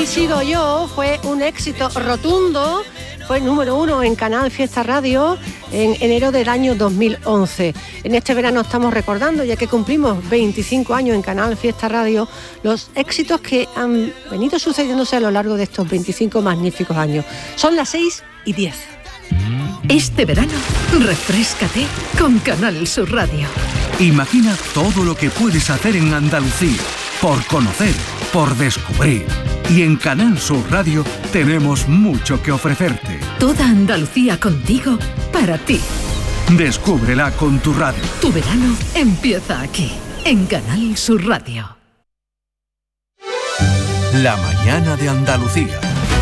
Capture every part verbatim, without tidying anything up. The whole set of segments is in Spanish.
Ahí sigo yo, fue un éxito rotundo, fue número uno en Canal Fiesta Radio en enero del año dos mil once. En este verano estamos recordando, ya que cumplimos veinticinco años en Canal Fiesta Radio, los éxitos que han venido sucediéndose a lo largo de estos veinticinco magníficos años. Son las seis y diez. Este verano, refréscate con Canal Sur Radio. Imagina todo lo que puedes hacer en Andalucía, por conocer, por descubrir. Y en Canal Sur Radio tenemos mucho que ofrecerte. Toda Andalucía contigo, para ti. Descúbrela con tu radio. Tu verano empieza aquí, en Canal Sur Radio. La mañana de Andalucía.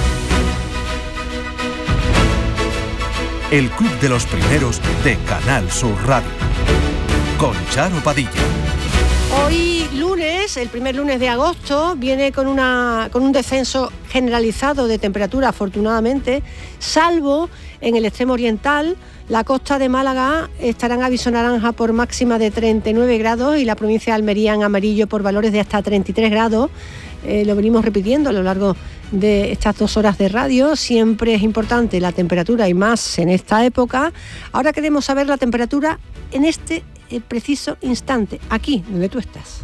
El club de los primeros de Canal Sur Radio. Con Charo Padilla. Hoy lunes, el primer lunes de agosto, viene con, una, con un descenso generalizado de temperatura, afortunadamente, salvo en el extremo oriental. La costa de Málaga estará en aviso naranja por máxima de treinta y nueve grados y la provincia de Almería en amarillo por valores de hasta treinta y tres grados. Eh, lo venimos repitiendo a lo largo de estas dos horas de radio. Siempre es importante la temperatura y más en esta época. Ahora queremos saber la temperatura en este eh, preciso instante, aquí donde tú estás.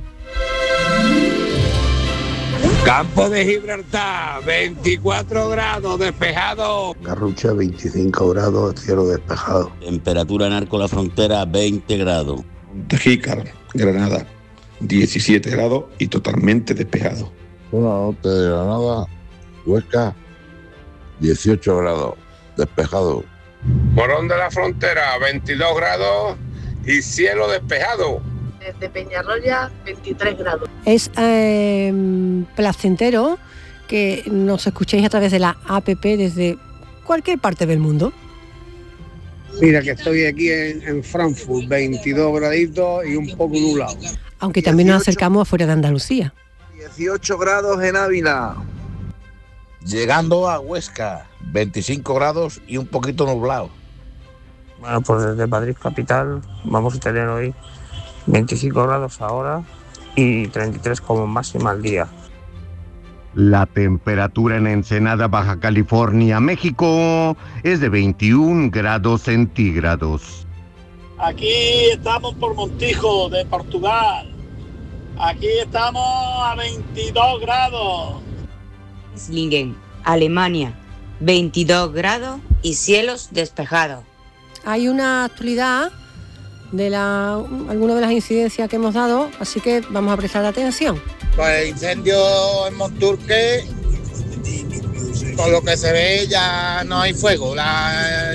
Campo de Gibraltar, veinticuatro grados, despejado. Garrucha, veinticinco grados, cielo despejado. Temperatura en Arco de la Frontera, veinte grados. Tejícar, Granada, diecisiete grados y totalmente despejado. Zona norte de Granada, Huesca, dieciocho grados, despejado. Morón de la Frontera, veintidós grados y cielo despejado. Desde Peñarroya, veintitrés grados. Es eh, placentero que nos escuchéis a través de la app desde cualquier parte del mundo. Mira que estoy aquí en, en Frankfurt, veintidós graditos y un poco nublado. Aunque también nos acercamos afuera de Andalucía. dieciocho grados en Ávila. Llegando a Huesca, veinticinco grados y un poquito nublado. Bueno, pues desde Madrid capital vamos a tener hoy veinticinco grados ahora y treinta y tres como máxima al día. La temperatura en Ensenada, Baja California, México, es de veintiún grados centígrados. Aquí estamos por Montijo, de Portugal. Aquí estamos a veintidós grados. Slingen, Alemania, veintidós grados y cielos despejados. Hay una actualidad de la, alguna de las incidencias que hemos dado, así que vamos a prestar atención. Pues el incendio en Monturque, por lo que se ve ya no hay fuego. La,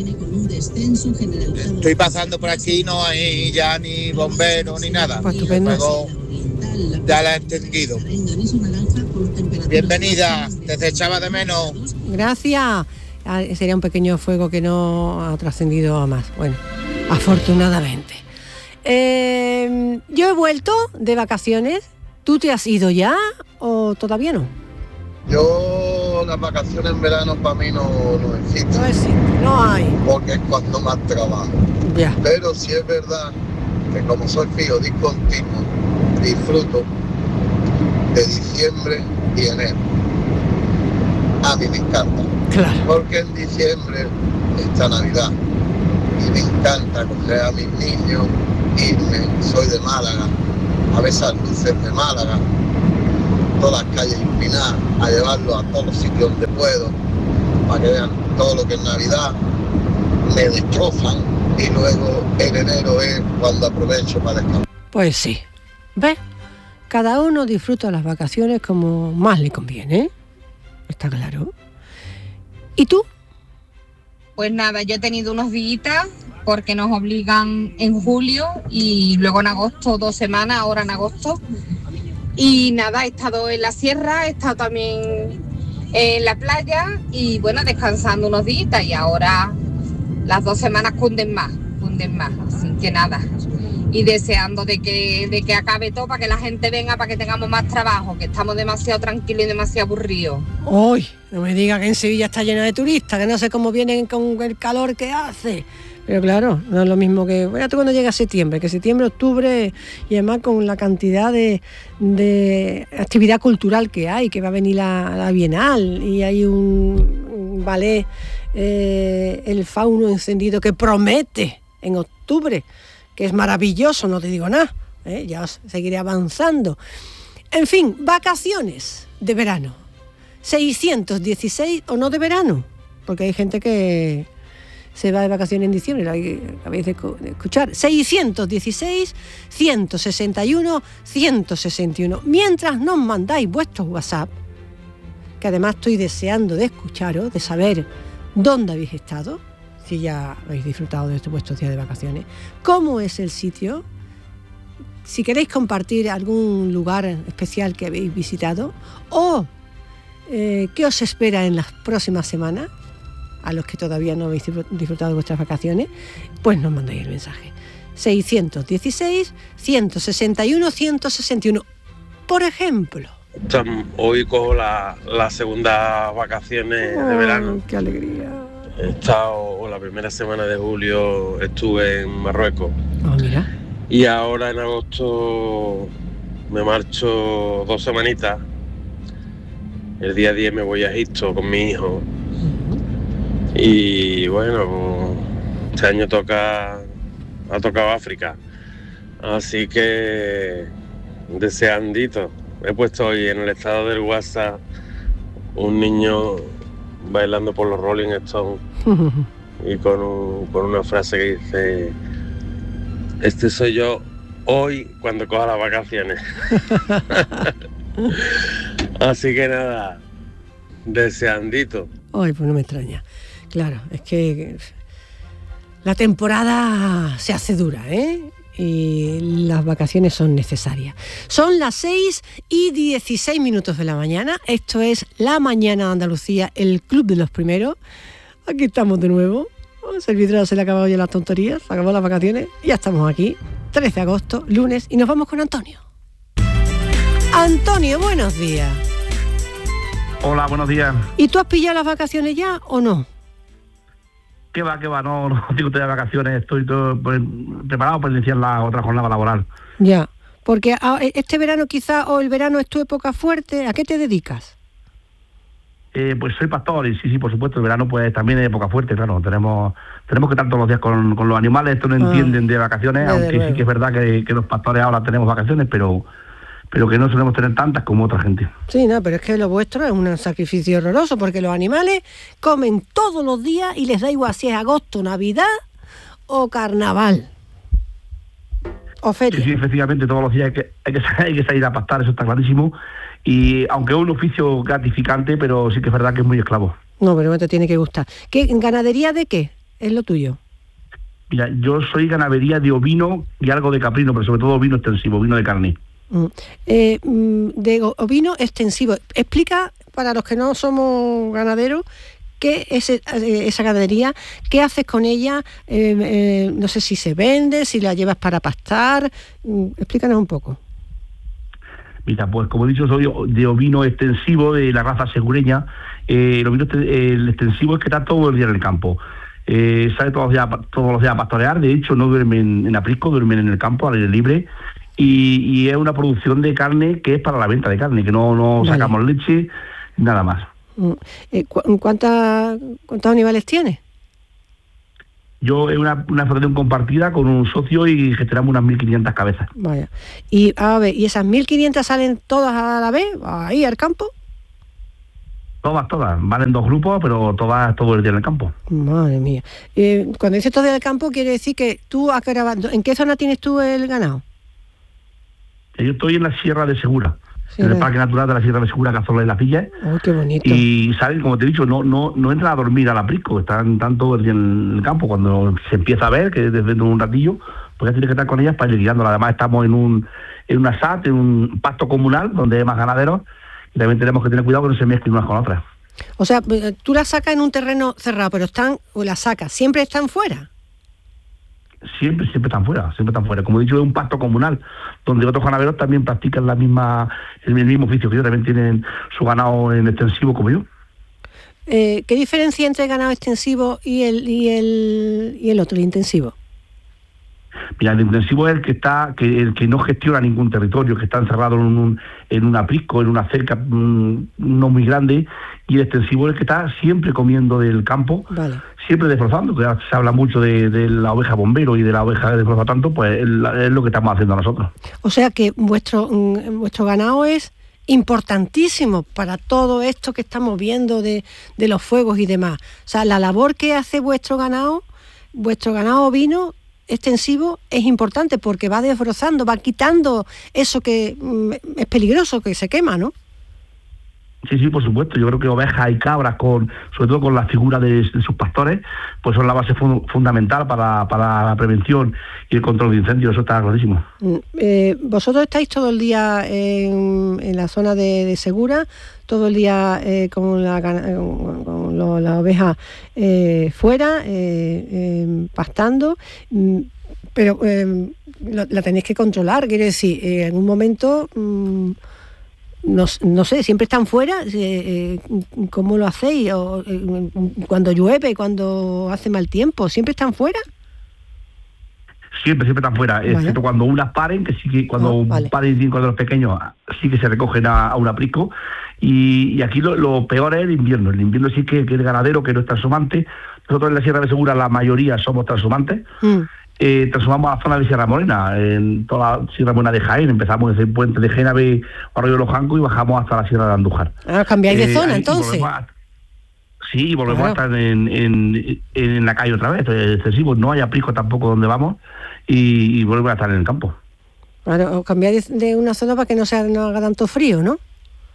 estoy pasando por aquí, no hay ya ni bomberos ni nada. Pues estupendo. El fuego ya la he entendido. Bienvenida, te echaba de menos. Gracias. Sería un pequeño fuego que no ha trascendido a más. Bueno, afortunadamente. Eh, yo he vuelto de vacaciones. ¿Tú te has ido ya o todavía no? Yo las vacaciones en verano para mí no, no existen. No existe, no hay. Porque es cuando más trabajo. Ya. Pero sí es verdad que como soy fijo discontinuo, disfruto de diciembre y enero. A mí me encanta. Claro. Porque en diciembre está Navidad y me encanta coger a mis niños, irme, soy de Málaga, a ver esas luces de Málaga, todas las calles iluminadas, a llevarlos a todos los sitios donde puedo, para que vean todo lo que es Navidad, me destrozan y luego en enero es cuando aprovecho para descansar. Pues sí, ¿ves? Cada uno disfruta las vacaciones como más le conviene, ¿eh? Está claro. ¿Y tú? Pues nada, yo he tenido unos días porque nos obligan en julio y luego en agosto, dos semanas, ahora en agosto. Y nada, he estado en la sierra, he estado también en la playa y bueno, descansando unos días y ahora las dos semanas cunden más, cunden más, así que nada. Y deseando de que, de que acabe todo para que la gente venga, para que tengamos más trabajo, que estamos demasiado tranquilos y demasiado aburridos. Uy, no me diga que en Sevilla está llena de turistas, que no sé cómo vienen con el calor que hace. Pero claro, no es lo mismo que... Bueno, cuando llega septiembre, que septiembre, octubre, y además con la cantidad de, de actividad cultural que hay, que va a venir la, la Bienal, y hay un, un ballet, eh, El Fauno Encendido, que promete en octubre, que es maravilloso, no te digo nada, ¿eh? Ya os seguiré avanzando. En fin, vacaciones de verano. seiscientos dieciséis o no de verano, porque hay gente que se va de vacaciones en diciembre, lo acabáis de escuchar. seiscientos dieciséis, ciento sesenta y uno, ciento sesenta y uno. Mientras nos mandáis vuestros WhatsApp, que además estoy deseando de escucharos, de saber dónde habéis estado, si ya habéis disfrutado de estos vuestros días de vacaciones, cómo es el sitio, si queréis compartir algún lugar especial que habéis visitado, o eh, qué os espera en las próximas semanas, a los que todavía no habéis disfrutado de vuestras vacaciones, pues nos mandáis el mensaje. seiscientos dieciséis, ciento sesenta y uno, ciento sesenta y uno. Por ejemplo... Hoy cojo la, la segunda vacaciones oh, de verano. ¡Qué alegría! He estado, la primera semana de julio estuve en Marruecos. Oh, mira. Y ahora en agosto me marcho dos semanitas. El día diez me voy a Egipto con mi hijo. Y bueno, este año toca, ha tocado África, así que deseandito. He puesto hoy en el estado del WhatsApp un niño bailando por los Rolling Stones y con, un, con una frase que dice: este soy yo hoy cuando coja las vacaciones. Así que nada, deseandito. Ay, pues no me extraña. Claro, es que la temporada se hace dura, ¿eh? Y las vacaciones son necesarias. Son las seis y dieciséis minutos de la mañana. Esto es La Mañana de Andalucía, el Club de los Primeros. Aquí estamos de nuevo. A Servidora se le ha acabado ya las tonterías, se acabó las vacaciones. Ya estamos aquí, trece de agosto, lunes, y nos vamos con Antonio. Antonio, buenos días. Hola, buenos días. ¿Y tú has pillado las vacaciones ya o no? ¿Qué va, qué va? No, no tengo de vacaciones, estoy todo pues, preparado para iniciar la otra jornada laboral. Ya, porque este verano quizá, o el verano es tu época fuerte, ¿a qué te dedicas? Eh, pues soy pastor y sí, sí, por supuesto, el verano pues también es época fuerte, claro, tenemos tenemos que estar todos los días con, con los animales, esto no ah, entienden de vacaciones, de aunque luego. Sí que es verdad que, que los pastores ahora tenemos vacaciones, pero... pero que no solemos tener tantas como otra gente. Sí, no, pero es que lo vuestro es un sacrificio horroroso, porque los animales comen todos los días y les da igual si es agosto, Navidad o Carnaval. O feria. Sí, sí, efectivamente, todos los días hay que, hay que, hay que salir a pastar, eso está clarísimo. Y aunque es un oficio gratificante, pero sí que es verdad que es muy esclavo. No, pero no te tiene que gustar. ¿Qué, ¿Ganadería de qué es lo tuyo? Mira, yo soy ganadería de ovino y algo de caprino, pero sobre todo ovino extensivo, ovino de carne. Eh, de ovino extensivo. Explica, para los que no somos ganaderos, qué es esa ganadería, qué haces con ella, eh, eh, no sé si se vende, si la llevas para pastar. Explícanos un poco. Mira, pues como he dicho, soy de ovino extensivo de la raza segureña. Eh, el ovino el extensivo es que está todo el día en el campo. Eh, sale todos los días, todos los días a pastorear. De hecho, no duermen en aprisco, duermen en el campo, al aire libre. Y, y es una producción de carne que es para la venta de carne, que no, no vale. Sacamos leche, nada más. Eh, ¿cu- ¿cuánta, ¿Cuántos animales tienes? Yo es una, una explotación compartida con un socio y gestionamos unas mil quinientas cabezas. Vaya. Y a ver, ¿y esas mil quinientas salen todas a la vez, ahí al campo? Todas, todas. Van en dos grupos, pero todas todo el día en el campo. Madre mía. Eh, cuando dices todo el campo, quiere decir que tú, ¿en qué zona tienes tú el ganado? Yo estoy en la Sierra de Segura, sí, en el Parque Natural de la Sierra de Segura, Cazorla y Las Villas. Oh, qué bonito. Y salen, como te he dicho, no no no entran a dormir al aprisco, están tanto en el campo. Cuando se empieza a ver, que desde un ratillo, pues ya tienes que estar con ellas para ir guiándolas. Además estamos en un en una S A T, en un pasto comunal, donde hay más ganaderos, y también tenemos que tener cuidado que no se mezclen unas con otras. O sea, tú las sacas en un terreno cerrado, pero están, o las sacas, ¿siempre están fuera? Siempre, siempre están fuera, siempre están fuera. Como he dicho, es un pacto comunal, donde otros ganaderos también practican la misma, el mismo oficio que yo, también tienen su ganado en extensivo como yo. Eh, ¿Qué diferencia entre el ganado extensivo y el, y el, y el otro, el intensivo? Mira, el intensivo es el que está, que el que no gestiona ningún territorio, que está encerrado en un, en un aprisco, en una cerca mmm, no muy grande, y el extensivo es el que está siempre comiendo del campo, vale. Siempre desbrozando, que se habla mucho de, de la oveja bombero y de la oveja desbroza tanto, pues es, es lo que estamos haciendo nosotros. O sea que vuestro, vuestro ganado es importantísimo para todo esto que estamos viendo de, de los fuegos y demás. O sea, la labor que hace vuestro ganado, vuestro ganado ovino extensivo es importante porque va desbrozando, va quitando eso que mm, es peligroso, que se quema, ¿no? Sí, sí, por supuesto. Yo creo que ovejas y cabras, con, sobre todo con la figura de, de sus pastores, pues son la base fun- fundamental para, para la prevención y el control de incendios, eso está clarísimo. Eh, vosotros estáis todo el día en, en la zona de, de Segura, todo el día eh, con la, con, con lo, la oveja eh, fuera, eh, eh, pastando, pero eh, lo, la tenéis que controlar, quiero decir, eh, en un momento... Mm, No, no sé, siempre están fuera, eh, ¿cómo lo hacéis? O, eh, cuando llueve, cuando hace mal tiempo, ¿siempre están fuera? Siempre, siempre están fuera, vale. Excepto cuando unas paren, que sí que cuando oh, vale. paren cinco de los pequeños, sí que se recogen a, a un aprisco, y, y aquí lo, lo peor es el invierno. El invierno sí que, que el ganadero, que no es transhumante. Nosotros en la Sierra de Segura la mayoría somos transhumantes. Mm. Eh, transformamos a la zona de Sierra Morena, en toda la Sierra Morena de Jaén, empezamos desde el puente de Génave, Arroyo de los Jancos, y bajamos hasta la Sierra de Andújar. Ah, cambiáis de eh, zona, entonces. Volvemos a, sí, volvemos claro. a estar en, en, en la calle otra vez, entonces, excesivo, no hay aprisco tampoco donde vamos, y, y volvemos a estar en el campo. Claro, o cambiáis de, de una zona para que no, sea, no haga tanto frío, ¿no?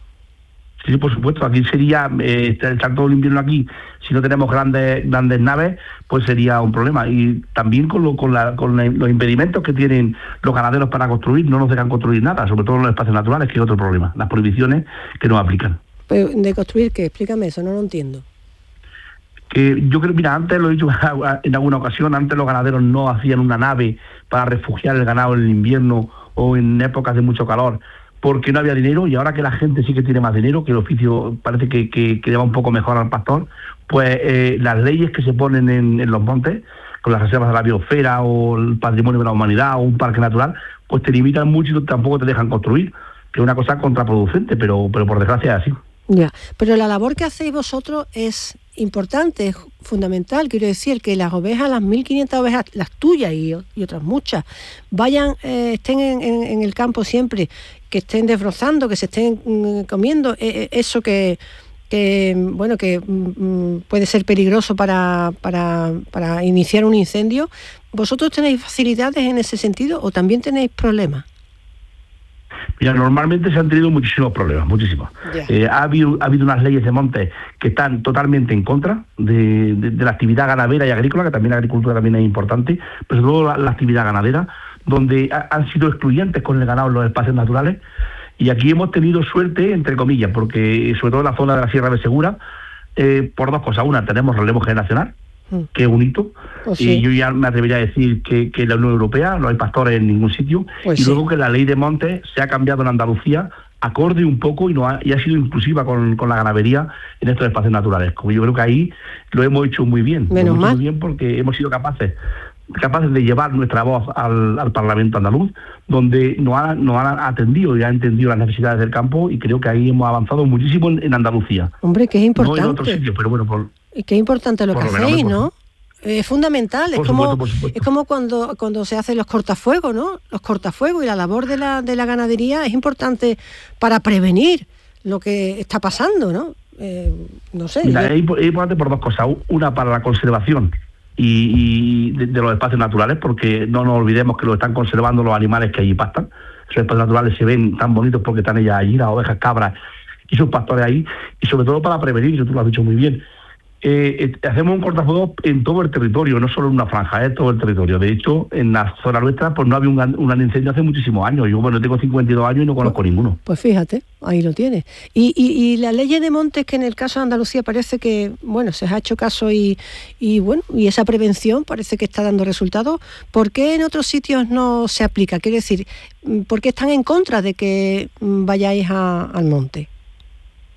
Sí, por supuesto, aquí sería, eh, estar todo el invierno aquí, si no tenemos grandes grandes naves, pues sería un problema. Y también con, lo, con, la, con la, los impedimentos que tienen los ganaderos para construir, no nos dejan construir nada, sobre todo en los espacios naturales, que es otro problema, las prohibiciones que nos aplican. Pero ¿de construir qué? Explícame eso, no lo entiendo. Que yo creo, mira, antes lo he dicho en alguna ocasión, antes los ganaderos no hacían una nave para refugiar el ganado en el invierno o en épocas de mucho calor, porque no había dinero, y ahora que la gente sí que tiene más dinero, que el oficio parece que, que, que lleva un poco mejor al pastor, pues eh, las leyes que se ponen en, en los montes, con las reservas de la biosfera o el patrimonio de la humanidad o un parque natural, pues te limitan mucho y tampoco te dejan construir, que es una cosa contraproducente, pero, pero por desgracia es así. Ya, pero la labor que hacéis vosotros es importante, es fundamental. Quiero decir que las ovejas, las mil quinientas ovejas, las tuyas y, y otras muchas, vayan, eh, estén en, en, en el campo siempre, que estén desbrozando, que se estén mm, comiendo eh, eso que, que bueno que mm, puede ser peligroso para, para, para iniciar un incendio. ¿Vosotros tenéis facilidades en ese sentido o también tenéis problemas? Mira, normalmente se han tenido muchísimos problemas, muchísimos. Yeah. Eh, ha, habido, ha habido unas leyes de montes que están totalmente en contra de, de, de la actividad ganadera y agrícola, que también la agricultura también es importante, pero sobre todo la, la actividad ganadera, donde ha, han sido excluyentes con el ganado en los espacios naturales. Y aquí hemos tenido suerte, entre comillas, porque sobre todo en la zona de la Sierra de Segura, eh, por dos cosas. Una, tenemos relevo generacional, que es un hito, pues sí. Y yo ya me atrevería a decir que, que en la Unión Europea no hay pastores en ningún sitio, pues y sí. Luego que la ley de montes se ha cambiado en Andalucía acorde un poco y, no ha, y ha sido inclusiva con, con la ganadería en estos espacios naturales. Como yo creo que ahí lo hemos hecho muy bien, Menos lo hemos mal. hecho muy bien porque hemos sido capaces capaces de llevar nuestra voz al, al Parlamento andaluz, donde nos han, nos han atendido y han entendido las necesidades del campo, y creo que ahí hemos avanzado muchísimo en, en Andalucía. Hombre, que es importante. No en otros sitios, pero bueno, por... Y qué importante lo que hacéis, ¿no? Es fundamental, es como supuesto, es como cuando cuando se hacen los cortafuegos, ¿no? Los cortafuegos y la labor de la de la ganadería es importante para prevenir lo que está pasando, ¿no? Eh, no sé. Mira, es importante por dos cosas. Una, para la conservación y, y de, de los espacios naturales, porque no nos olvidemos que lo están conservando los animales que allí pastan. Esos espacios naturales se ven tan bonitos porque están ellas allí, las ovejas, cabras y sus pastores ahí, y sobre todo para prevenir, que tú lo has dicho muy bien. Eh, eh, hacemos un cortafuegos en todo el territorio, no solo en una franja, es todo el territorio. De hecho, en la zona nuestra pues no había un, un gran incendio hace muchísimos años. Yo, bueno, tengo cincuenta y dos años y no conozco pues, ninguno. Pues fíjate, ahí lo tienes. Y, y, y las leyes de montes, que en el caso de Andalucía parece que, bueno, se ha hecho caso y, y bueno, y esa prevención parece que está dando resultados. ¿Por qué en otros sitios no se aplica? Quiere decir, ¿por qué están en contra de que vayáis a, al monte?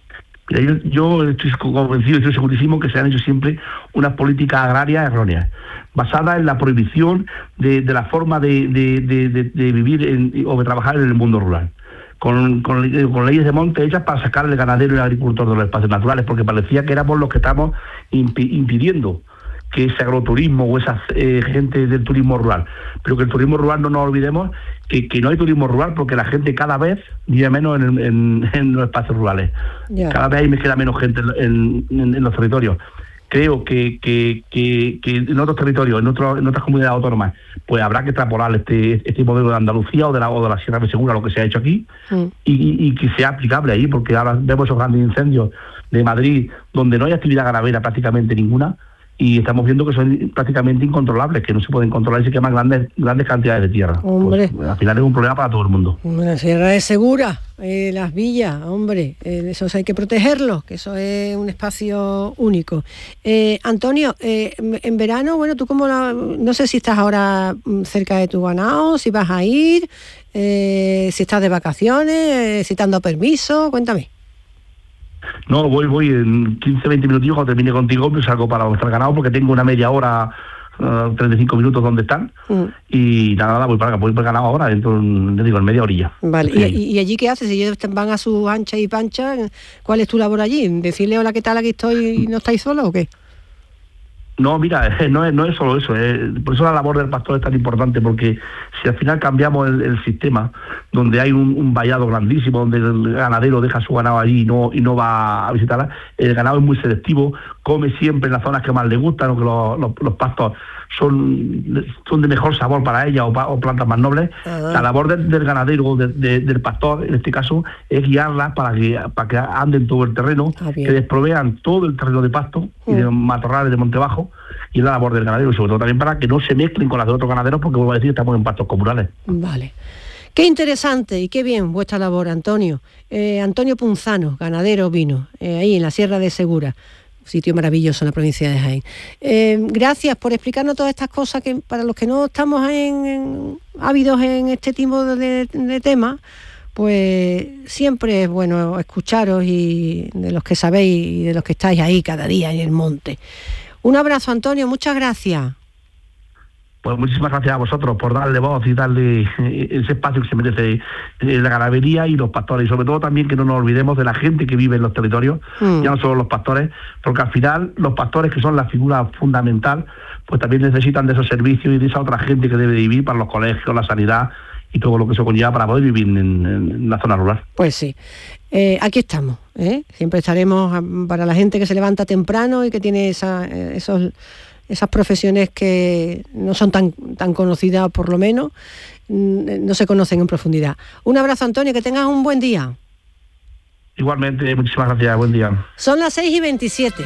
Mira, yo, yo estoy convencido, estoy segurísimo que se han hecho siempre unas políticas agrarias erróneas, basadas en la prohibición de, de la forma de, de, de, de, de vivir en, o de trabajar en el mundo rural. Con, con, con leyes de monte hechas para sacar el ganadero y el agricultor de los espacios naturales, porque parecía que éramos los que estamos impi- impidiendo que ese agroturismo o esa eh, gente del turismo rural. Pero que el turismo rural, no nos olvidemos que, que no hay turismo rural porque la gente cada vez vive menos en, en, en los espacios rurales. Yeah. Cada vez hay queda menos gente en, en, en los territorios. Creo que, que, que, que en otros territorios, en, otro, en otras comunidades autónomas, pues habrá que extrapolar este, este modelo de Andalucía o de la, o de la Sierra de Segura, lo que se ha hecho aquí, mm. y, y, y que sea aplicable ahí, porque ahora vemos esos grandes incendios de Madrid, donde no hay actividad ganadera prácticamente ninguna, y estamos viendo que son prácticamente incontrolables, que no se pueden controlar y se queman grandes grandes cantidades de tierra. Hombre. Pues, al final es un problema para todo el mundo. La Sierra de Segura, eh, las villas, hombre, eh, eso hay que protegerlo, que eso es un espacio único. Eh, Antonio, eh, en verano, bueno, tú como la, no sé si estás ahora cerca de tu ganado, si vas a ir, eh, si estás de vacaciones, eh, si te han dado permiso, cuéntame. No, voy voy en quince, veinte minutos, cuando termine contigo, me salgo para mostrar ganado porque tengo una media hora, uh, treinta y cinco minutos donde están, mm. y nada, nada, voy para voy para el ganado ahora, dentro, le digo, en media orilla. Vale, sí. ¿Y, ¿y allí qué haces? Si ellos van a su ancha y pancha, ¿cuál es tu labor allí? ¿Decirle hola, qué tal, aquí estoy y no estáis solos o qué? No, mira, no es, no es solo eso, eh. por eso la labor del pastor es tan importante, porque si al final cambiamos el, el sistema, donde hay un, un vallado grandísimo, donde el ganadero deja su ganado allí y no, y no va a visitarla, el ganado es muy selectivo, come siempre en las zonas que más le gustan, o que los, los, los pastos son, son de mejor sabor para ella, o, o plantas más nobles. Uh-huh. La labor del, del ganadero, de, de, del pastor, en este caso, es guiarlas para que, para que anden todo el terreno, ah, que les provean todo el terreno de pasto uh-huh. y de matorrales de monte bajo, y es la labor del ganadero, y sobre todo también para que no se mezclen con las de otros ganaderos, porque vuelvo a decir, estamos en pastos comunales. Vale. Qué interesante y qué bien vuestra labor, Antonio. Eh, Antonio Punzano, ganadero ovino, eh, ahí en la Sierra de Segura, sitio maravilloso en la provincia de Jaén. Eh, gracias por explicarnos todas estas cosas que para los que no estamos en, en, ávidos en este tipo de, de temas, pues siempre es bueno escucharos y de los que sabéis y de los que estáis ahí cada día en el monte. Un abrazo, Antonio, muchas gracias. Pues muchísimas gracias a vosotros por darle voz y darle ese espacio que se merece la ganadería y los pastores, y sobre todo también que no nos olvidemos de la gente que vive en los territorios, mm. ya no solo los pastores, porque al final los pastores, que son la figura fundamental, pues también necesitan de esos servicios y de esa otra gente que debe vivir para los colegios, la sanidad y todo lo que eso conlleva para poder vivir en, en, en la zona rural. Pues sí, eh, aquí estamos, ¿eh? Siempre estaremos para la gente que se levanta temprano y que tiene esa, esos... esas profesiones que no son tan, tan conocidas, por lo menos, no se conocen en profundidad. Un abrazo, Antonio, que tengas un buen día. Igualmente, muchísimas gracias, buen día. Son las seis y veintisiete.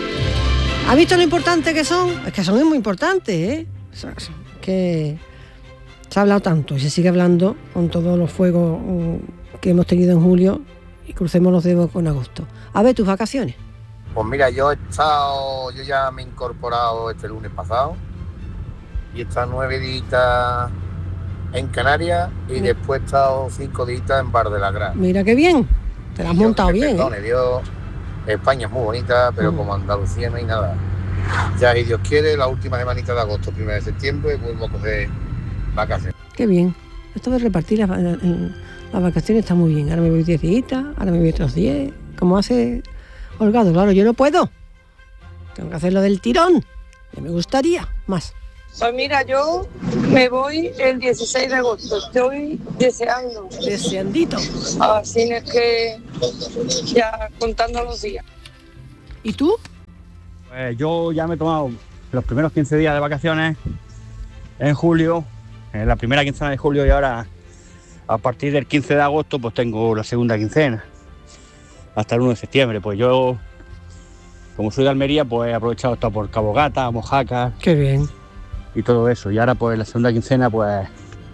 ¿Has visto lo importante que son? Es que son muy importantes, ¿eh? O sea, que se ha hablado tanto y se sigue hablando con todos los fuegos que hemos tenido en julio, y crucemos los dedos con agosto. A ver, tus vacaciones. Pues mira, yo he estado, yo ya me he incorporado este lunes pasado y he estado nueve días en Canarias y después he estado cinco días en Bar de la Gran. Mira qué bien, te la has montado bien. Perdone, ¿eh? Dios, España es muy bonita, pero mm. como Andalucía no hay nada. Ya, si Dios quiere, la última semanita de agosto, primera de septiembre, vuelvo a coger vacaciones. Qué bien, esto de repartir las, las vacaciones está muy bien. Ahora me voy diez días, ahora me voy otros diez, como hace... Holgado, claro, yo no puedo. Tengo que hacerlo del tirón. Y me gustaría más. Pues mira, yo me voy el dieciséis de agosto. Estoy deseando. Deseandito. Así es que ya contando los días. ¿Y tú? Pues yo ya me he tomado los primeros quince días de vacaciones en julio, en la primera quincena de julio, y ahora a partir del quince de agosto pues tengo la segunda quincena. Hasta el uno de septiembre, pues yo, como soy de Almería, pues he aprovechado esto por Cabo Gata, Mojácar. Qué bien. Y todo eso. Y ahora, pues la segunda quincena, pues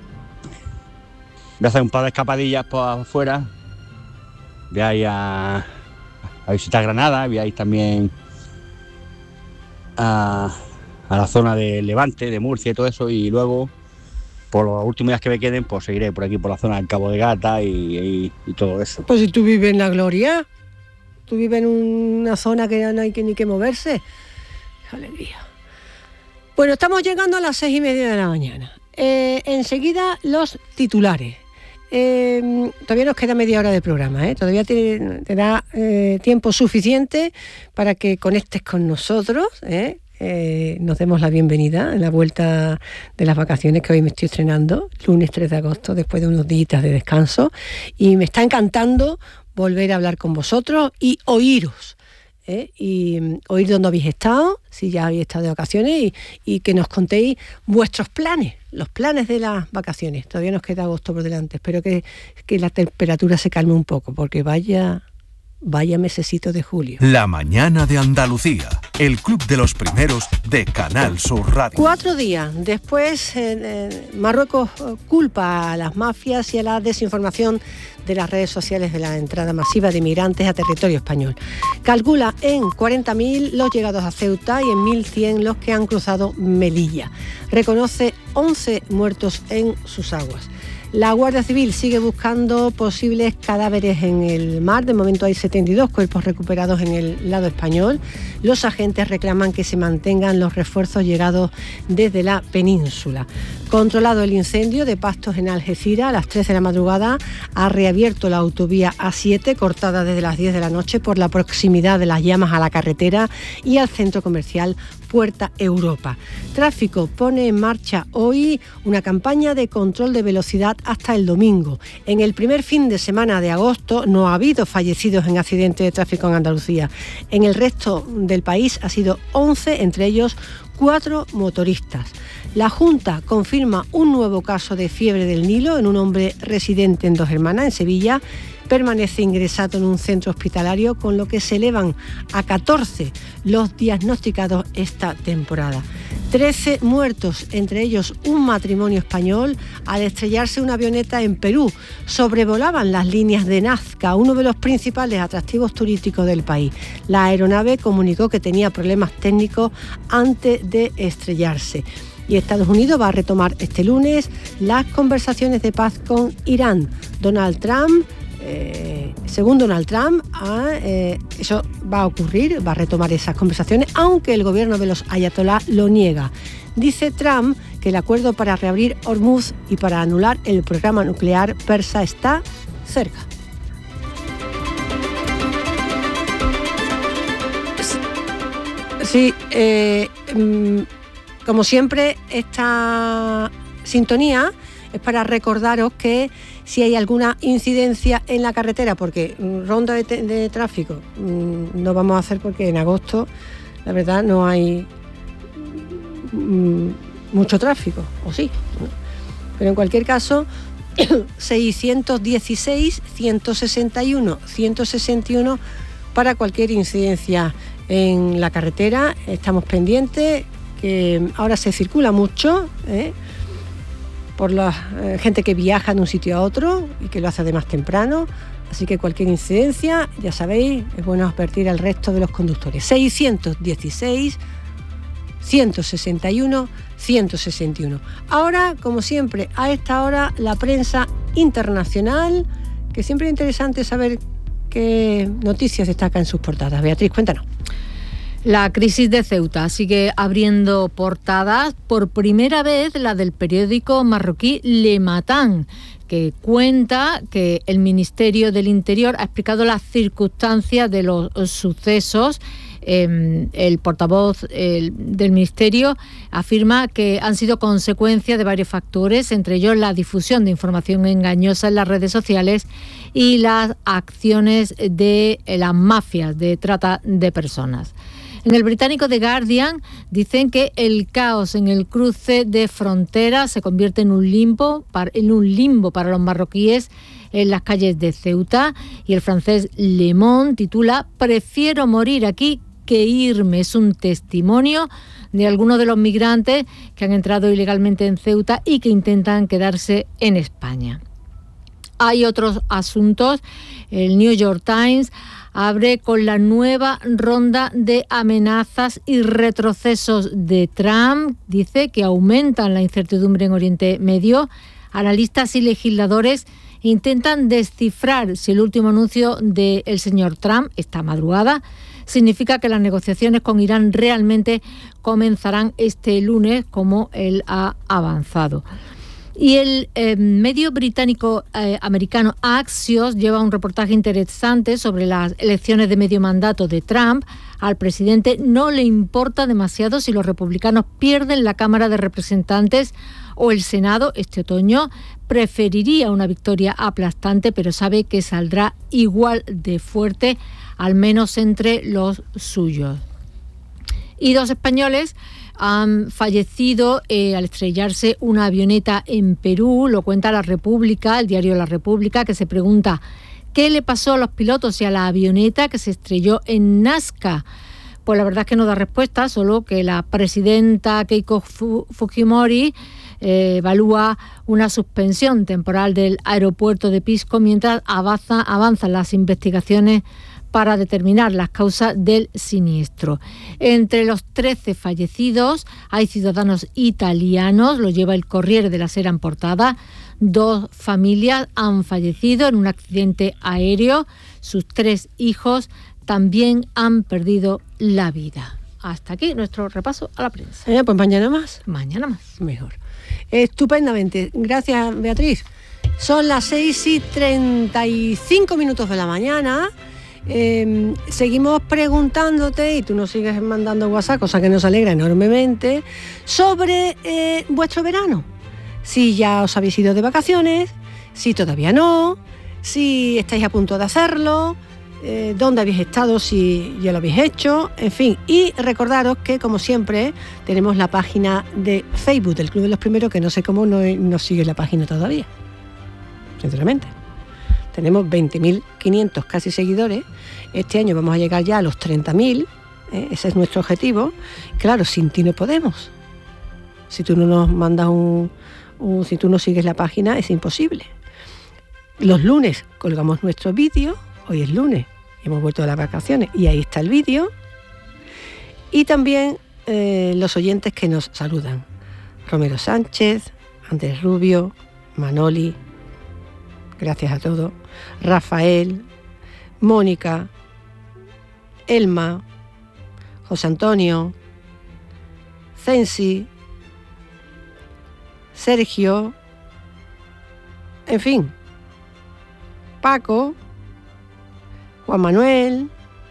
voy a hacer un par de escapadillas por afuera. Voy a ir a, a visitar Granada, voy a ir también a, a la zona de Levante, de Murcia y todo eso. Y luego, por los últimos días que me queden, pues seguiré por aquí, por la zona del Cabo de Gata y, y, y todo eso. Pues si tú vives en la gloria, tú vives en una zona que no hay que, ni que moverse. ¡Qué alegría! Bueno, estamos llegando a las seis y media de la mañana. Eh, enseguida los titulares. Eh, todavía nos queda media hora de programa, ¿eh? Todavía te, te da eh, tiempo suficiente para que conectes con nosotros, ¿eh? Eh, nos demos la bienvenida en la vuelta de las vacaciones que hoy me estoy estrenando, lunes tres de agosto, después de unos días de descanso, y me está encantando volver a hablar con vosotros y oíros. ¿Eh? Y um, oír dónde habéis estado, si ya habéis estado de vacaciones, y, y que nos contéis vuestros planes, los planes de las vacaciones. Todavía nos queda agosto por delante. Espero que, que la temperatura se calme un poco, porque vaya, vaya mesecito de julio. La mañana de Andalucía, el club de los primeros de Canal Sur Radio. Cuatro días después, eh, eh, Marruecos culpa a las mafias y a la desinformación de las redes sociales de la entrada masiva de migrantes a territorio español. Calcula en cuarenta mil los llegados a Ceuta y en mil cien los que han cruzado Melilla. Reconoce once muertos en sus aguas. La Guardia Civil sigue buscando posibles cadáveres en el mar. De momento hay setenta y dos cuerpos recuperados en el lado español. Los agentes reclaman que se mantengan los refuerzos llegados desde la península. Controlado el incendio de pastos en Algeciras, a las tres de la madrugada ha reabierto la autovía A siete, cortada desde las diez de la noche por la proximidad de las llamas a la carretera y al centro comercial Puerta Europa. Tráfico pone en marcha hoy una campaña de control de velocidad hasta el domingo. En el primer fin de semana de agosto no ha habido fallecidos en accidentes de tráfico en Andalucía. En el resto del país ha sido once, entre ellos cuatro motoristas. La Junta confirma un nuevo caso de fiebre del Nilo en un hombre residente en Dos Hermanas, en Sevilla. Permanece ingresado en un centro hospitalario, con lo que se elevan a catorce los diagnosticados esta temporada. trece muertos, entre ellos un matrimonio español, al estrellarse una avioneta en Perú. Sobrevolaban las líneas de Nazca, uno de los principales atractivos turísticos del país. La aeronave comunicó que tenía problemas técnicos antes de estrellarse. Y Estados Unidos va a retomar este lunes las conversaciones de paz con Irán. Donald Trump Eh, según Donald Trump, ah, eh, eso va a ocurrir, va a retomar esas conversaciones, aunque el gobierno de los ayatolá lo niega. Dice Trump que el acuerdo para reabrir Hormuz y para anular el programa nuclear persa está cerca. Sí, eh, como siempre, esta sintonía es para recordaros que si hay alguna incidencia en la carretera, porque ronda de, de tráfico mmm, no vamos a hacer, porque en agosto, la verdad, no hay mmm, mucho tráfico, o sí, ¿no? Pero en cualquier caso, seiscientos dieciséis, ciento sesenta y uno, ciento sesenta y uno para cualquier incidencia en la carretera. Estamos pendientes, que ahora se circula mucho, ¿eh? por la eh, gente que viaja de un sitio a otro y que lo hace además temprano, así que cualquier incidencia, ya sabéis, es bueno advertir al resto de los conductores. seiscientos dieciséis, ciento sesenta y uno, ciento sesenta y uno. Ahora, como siempre, a esta hora, la prensa internacional, que siempre es interesante saber qué noticias destacan en sus portadas. Beatriz, cuéntanos. La crisis de Ceuta sigue abriendo portadas, por primera vez la del periódico marroquí Le Matin, que cuenta que el Ministerio del Interior ha explicado las circunstancias de los sucesos. Eh, el portavoz el, del Ministerio afirma que han sido consecuencia de varios factores, entre ellos la difusión de información engañosa en las redes sociales y las acciones de las mafias de trata de personas. En el británico The Guardian dicen que el caos en el cruce de fronteras se convierte en un limbo, en un limbo para los marroquíes en las calles de Ceuta, y el francés Le Monde titula "Prefiero morir aquí que irme". Es un testimonio de algunos de los migrantes que han entrado ilegalmente en Ceuta y que intentan quedarse en España. Hay otros asuntos. El New York Times abre con la nueva ronda de amenazas y retrocesos de Trump. Dice que aumentan la incertidumbre en Oriente Medio. Analistas y legisladores intentan descifrar si el último anuncio del señor Trump esta madrugada significa que las negociaciones con Irán realmente comenzarán este lunes, como él ha avanzado. Y el eh, medio británico eh, americano Axios lleva un reportaje interesante sobre las elecciones de medio mandato de Trump. Al presidente no le importa demasiado si los republicanos pierden la Cámara de Representantes o el Senado este otoño. Preferiría una victoria aplastante, pero sabe que saldrá igual de fuerte, al menos entre los suyos. Y dos españoles han fallecido eh, al estrellarse una avioneta en Perú. Lo cuenta La República, el diario La República, que se pregunta qué le pasó a los pilotos y a la avioneta que se estrelló en Nazca. Pues la verdad es que no da respuesta, solo que la presidenta Keiko Fujimori eh, evalúa una suspensión temporal del aeropuerto de Pisco mientras avanza, avanzan las investigaciones para determinar las causas del siniestro. Entre los trece fallecidos hay ciudadanos italianos, lo lleva el Corriere della Sera en portada. Dos familias han fallecido en un accidente aéreo. Sus tres hijos también han perdido la vida. Hasta aquí nuestro repaso a la prensa. Eh, pues mañana más. Mañana más. Mejor. Estupendamente. Gracias, Beatriz. Son las seis y treinta y cinco minutos de la mañana. Eh, seguimos preguntándote, y tú nos sigues mandando WhatsApp, cosa que nos alegra enormemente, sobre eh, vuestro verano. Si ya os habéis ido de vacaciones, si todavía no, si estáis a punto de hacerlo, eh, dónde habéis estado, si ya lo habéis hecho, en fin. Y recordaros que, como siempre, tenemos la página de Facebook del Club de los Primeros, que no sé cómo no nos sigue la página todavía, sinceramente. Tenemos veinte mil quinientos casi seguidores. Este año vamos a llegar ya a los treinta mil. ¿eh? Ese es nuestro objetivo. Claro, sin ti no podemos. Si tú no nos mandas un, un... Si tú no sigues la página, es imposible. Los lunes colgamos nuestro vídeo. Hoy es lunes. Hemos vuelto de las vacaciones. Y ahí está el vídeo. Y también eh, los oyentes que nos saludan. Romero Sánchez, Andrés Rubio, Manoli. Gracias a todos. Rafael, Mónica, Elma, José Antonio, Censi, Sergio, en fin, Paco, Juan Manuel,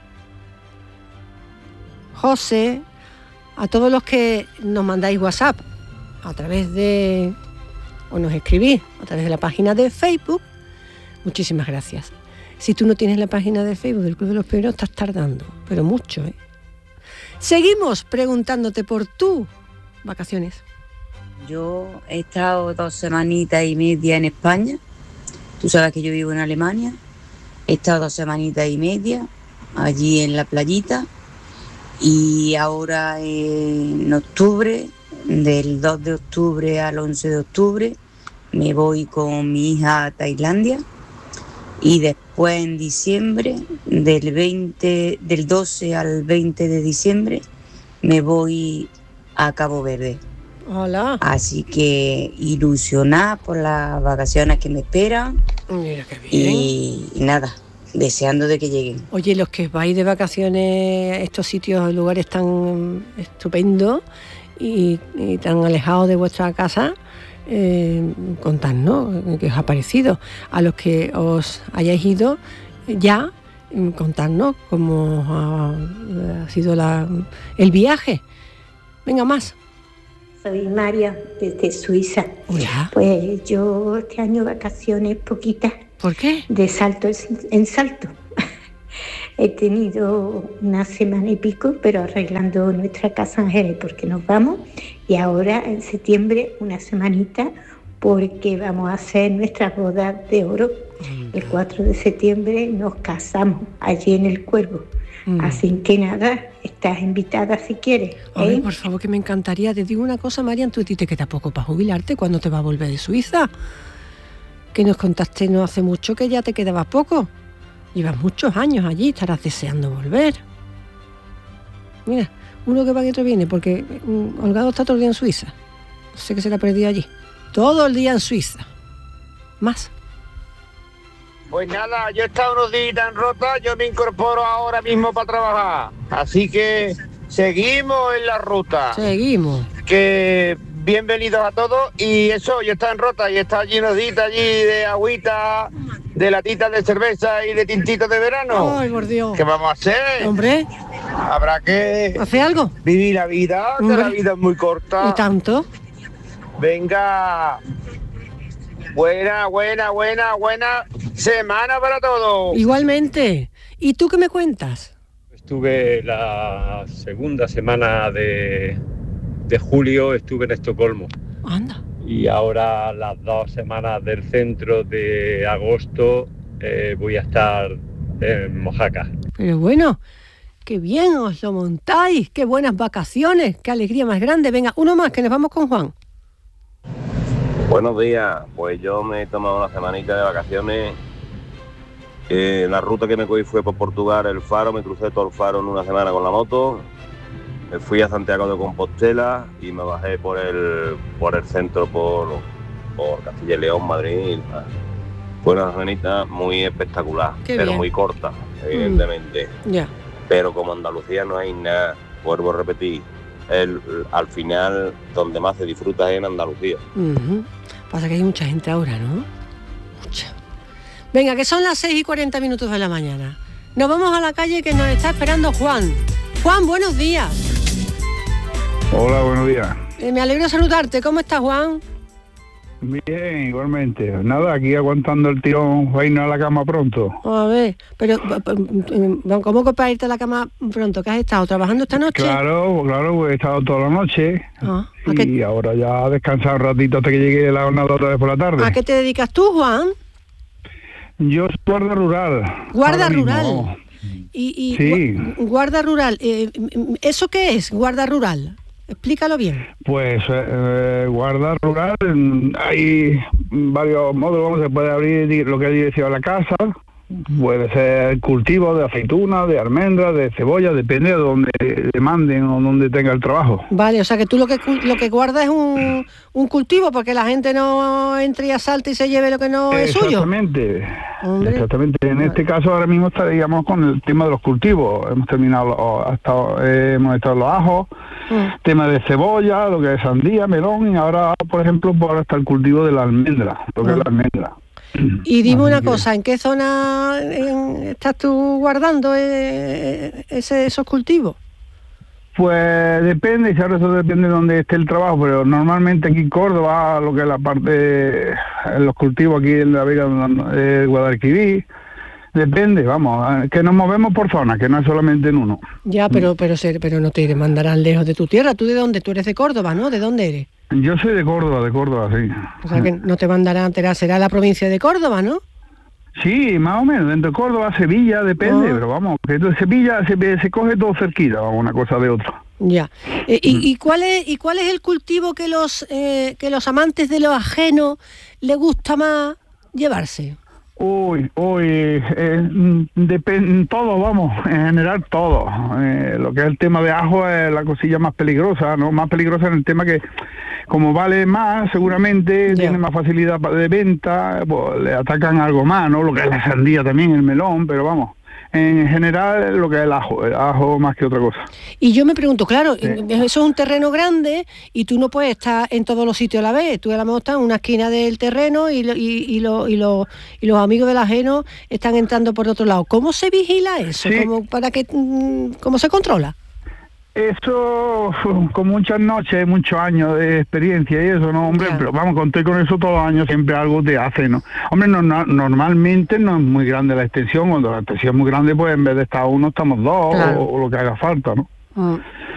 José, a todos los que nos mandáis WhatsApp a través de, o nos escribís a través de la página de Facebook. Muchísimas gracias. Si tú no tienes la página de Facebook del Club de los Primeros, estás tardando, pero mucho, ¿eh? Seguimos preguntándote por tus vacaciones. Yo he estado dos semanitas y media en España. Tú sabes que yo vivo en Alemania. He estado dos semanitas y media allí en la playita. Y ahora en octubre, del dos de octubre al once de octubre, me voy con mi hija a Tailandia. Y después en diciembre, del veinte, del doce al veinte de diciembre, me voy a Cabo Verde. Hola. Así que ilusionada por las vacaciones que me esperan. Mira qué bien. Y, y nada, deseando de que lleguen. Oye, los que vais de vacaciones a estos sitios, lugares tan estupendos y, y tan alejados de vuestra casa, Eh, contadnos qué os ha parecido. A los que os hayáis ido ya, contadnos cómo ha, ha sido la, el viaje. Venga, más. Soy María, desde Suiza. Hola. Pues yo este año vacaciones poquitas. ¿Por qué? De salto en salto. He tenido una semana y pico, pero arreglando nuestra casa en Jerez porque nos vamos. Y ahora en septiembre una semanita porque vamos a hacer nuestras bodas de oro. Mm. El cuatro de septiembre nos casamos allí en El Cuervo. Mm. Así que nada, estás invitada si quieres. ¿eh? Ay, por favor, que me encantaría. Te digo una cosa, Marian, tú a ti te queda poco para jubilarte. ¿Cuándo te vas a volver de Suiza? Que nos contaste no hace mucho que ya te quedaba poco. Llevas muchos años allí, estarás deseando volver. Mira, uno que va y otro viene, porque um, Holgado está todo el día en Suiza. No sé qué se le ha perdido allí. Todo el día en Suiza. Más. Pues nada, yo he estado unos días en Rota, yo me incorporo ahora mismo para trabajar. Así que seguimos en la ruta. Seguimos. Que bienvenidos a todos. Y eso, yo he estado en Rota y he estado allí unos días allí de agüita, de latitas de cerveza y de tintitos de verano. Ay, por Dios. ¿Qué vamos a hacer? Hombre. Habrá que... ¿Hace algo? Vivir la vida, que Hombre. la vida es muy corta. ¿Y tanto? Venga. Buena, buena, buena, buena semana para todos. Igualmente. ¿Y tú qué me cuentas? Estuve la segunda semana de, de julio, estuve en Estocolmo. Anda. Y ahora las dos semanas del centro de agosto eh, voy a estar en Mojácar. Pero bueno, qué bien os lo montáis, qué buenas vacaciones, qué alegría más grande. Venga, uno más, que nos vamos con Juan. Buenos días, pues yo me he tomado una semanita de vacaciones. Eh, la ruta que me cogí fue por Portugal, el Faro, me crucé todo el Faro en una semana con la moto. Me fui a Santiago de Compostela y me bajé por el por el centro, por, por Castilla y León, Madrid. Fue una semanita muy espectacular, Qué pero bien. muy corta, evidentemente. Ya. Pero como Andalucía no hay nada, vuelvo a repetir, el, al final donde más se disfruta es en Andalucía. Uh-huh. Pasa que hay mucha gente ahora, ¿no? Mucha. Venga, que son las seis y cuarenta minutos de la mañana. Nos vamos a la calle que nos está esperando Juan. Juan, buenos días. Hola, buenos días. Eh, me alegro de saludarte. ¿Cómo estás, Juan? Bien, igualmente. Nada, aquí aguantando el tirón para irnos a la cama pronto. A ver, pero eh, ¿cómo que para irte a la cama pronto? ¿Que has estado trabajando esta noche? Claro, claro, pues he estado toda la noche Ah, ¿a y qué, ahora ya a descansar un ratito hasta que llegue la jornada otra vez por la tarde. ¿A qué te dedicas tú, Juan? Yo soy guarda rural. Guarda ahora mismo, rural. vamos. Y, y Sí. gu- guarda rural, eh, ¿eso qué es, guarda rural? Explícalo bien. Pues eh, eh, guarda rural, mm, hay varios módulos, se puede abrir di- lo que es dirección a la casa, puede ser cultivo de aceitunas, de almendras, de cebolla, depende de donde demanden o donde tenga el trabajo. Vale, o sea que tú lo que cu- lo que guardas es un, un cultivo porque la gente no entre y asalte y se lleve lo que no es suyo. Exactamente, Hombre. exactamente. En este caso ahora mismo estaríamos con el tema de los cultivos. Hemos terminado, los- hasta, eh, hemos estado los ajos, Mm. tema de cebolla, lo que es sandía, melón, y ahora, por ejemplo, por ahora está el cultivo de la almendra, lo que es la almendra. Y dime una que- cosa, ¿en qué zona en- estás tú guardando eh, ese, esos cultivos? Pues depende, claro, eso depende de donde esté el trabajo, pero normalmente aquí en Córdoba, lo que es la parte, en los cultivos aquí en la Vega de Guadalquivir, depende, vamos, que nos movemos por zonas, que no es solamente en uno. Ya, pero pero se- pero no te mandarán lejos de tu tierra. ¿Tú de dónde? Tú eres de Córdoba, ¿no? ¿De dónde eres? Yo soy de Córdoba, de Córdoba, sí. O sea que no te mandarán, será- será la provincia de Córdoba, ¿no? Sí, más o menos, dentro de Córdoba, Sevilla, depende, Ah. pero vamos, que de Sevilla se, se coge todo cerquita, vamos, una cosa de otra. Ya. Eh, y, y cuál es y cuál es el cultivo que los eh, que los amantes de lo ajeno les gusta más llevarse? Uy, uy, eh, depende, todo, vamos, en general todo. Eh, lo que es el tema de ajo es la cosilla más peligrosa, ¿no? Más peligrosa en el tema que, como vale más, seguramente tiene más facilidad pa- de venta, pues le atacan algo más, ¿no? Lo que es la sandía también, el melón, pero vamos, en general lo que es el ajo, el ajo más que otra cosa. Y yo me pregunto, claro, eso es un terreno grande y tú no puedes estar en todos los sitios a la vez. Tú a lo mejor estás en una esquina del terreno y, lo- y, y, lo- y, lo- y los amigos del ajeno están entrando por otro lado. ¿Cómo se vigila eso? ¿Cómo, para que, mm, ¿Cómo se controla? Eso, con muchas noches, muchos años de experiencia y eso, ¿no? Hombre, pero vamos, conté con eso todos los años, siempre algo te hace, ¿no? Hombre, no, no- normalmente no es muy grande la extensión, cuando la extensión es muy grande, pues en vez de estar uno, estamos dos, Claro. o, o lo que haga falta, ¿no? Mm.